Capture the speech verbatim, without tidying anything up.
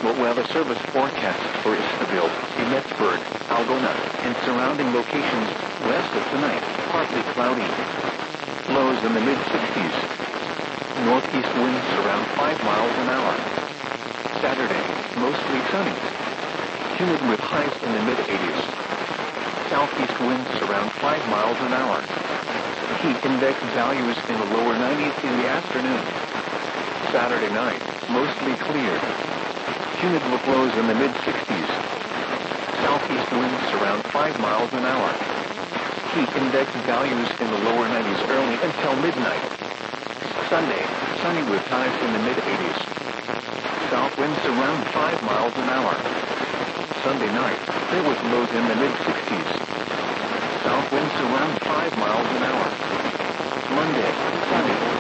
National Weather Service forecast for Istaville, Emmetsburg, Algona, and surrounding locations west of tonight, partly cloudy. Lows in the mid sixties. Northeast winds around five miles an hour. Saturday, mostly sunny. Humid with highs in the mid eighties. Southeast winds around five miles an hour. Heat index values in the lower nineties in the afternoon. Saturday night, mostly clear. Humid with lows in the mid sixties. Southeast winds around five miles an hour. Heat index values in the lower nineties early until midnight. Sunday, sunny with highs in the mid eighties. South winds around five miles an hour. Sunday night, there was lows in the mid sixties. South winds around five miles an hour. Monday, sunny.